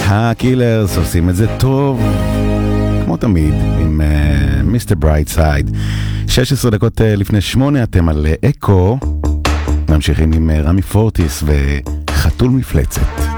הקילרס עושים את זה טוב, כמו תמיד, עם מיסטר ברייטסייד. 16 דקות לפני 8 אתם על אקו, ממשיכים עם רמי פורטיס וחתול מפלצת.